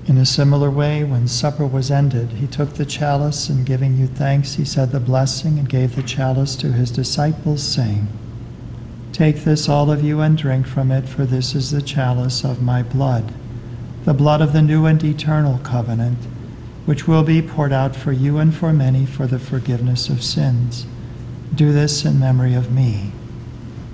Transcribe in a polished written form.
In a similar way, when supper was ended, he took the chalice, and giving you thanks, he said the blessing and gave the chalice to his disciples, saying, "Take this, all of you, and drink from it, for this is the chalice of my blood, the blood of the new and eternal covenant, which will be poured out for you and for many for the forgiveness of sins. Do this in memory of me."